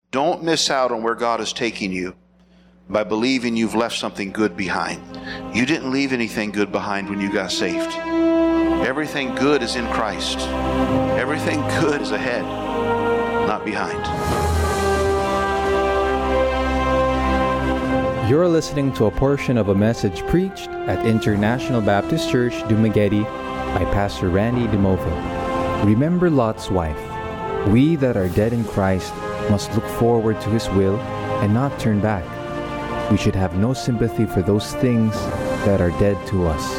Don't miss out on where God is taking you by believing you've left something good behind. You didn't leave anything good behind when you got saved. Everything good is in Christ. Everything good is ahead, not behind. You're listening to a portion of a message preached at International Baptist Church, Dumaguete by Pastor Randy DeMovo. Remember Lot's wife. We that are dead in Christ must look forward to His will and not turn back. We should have no sympathy for those things that are dead to us.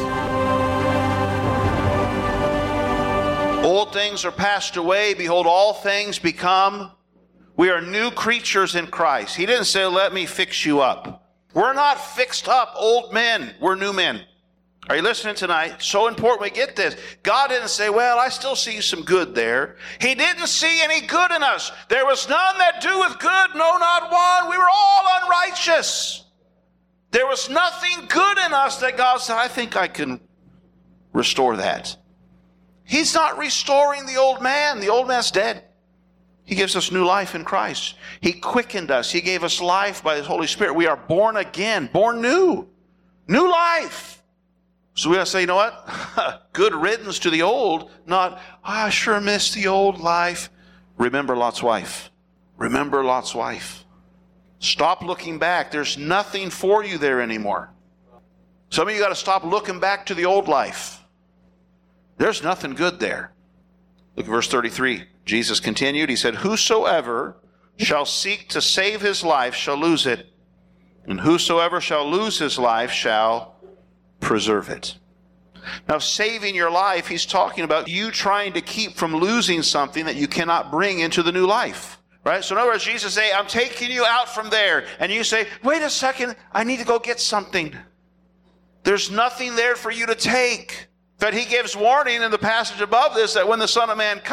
Old things are passed away. Behold, all things become. We are new creatures in Christ. He didn't say, let me fix you up. We're not fixed up old men. We're new men. Are you listening tonight? So important we get this. God didn't say, well, I still see some good there. He didn't see any good in us. There was none that doeth good, no, not one. We were all unrighteous. There was nothing good in us that God said, I think I can restore that. He's not restoring the old man. The old man's dead. He gives us new life in Christ. He quickened us. He gave us life by His Holy Spirit. We are born again, born new. New life. So we got to say, you know what? Good riddance to the old, not, I sure miss the old life. Remember Lot's wife. Remember Lot's wife. Stop looking back. There's nothing for you there anymore. Some of you got to stop looking back to the old life. There's nothing good there. Look at verse 33. Jesus continued. He said, whosoever shall seek to save his life shall lose it, and whosoever shall lose his life shall preserve it. Now, saving your life, he's talking about you trying to keep from losing something that you cannot bring into the new life. Right? So in other words, Jesus say, I'm taking you out from there. And you say, wait a second, I need to go get something. There's nothing there for you to take. In fact, he gives warning in the passage above this that when the Son of Man comes,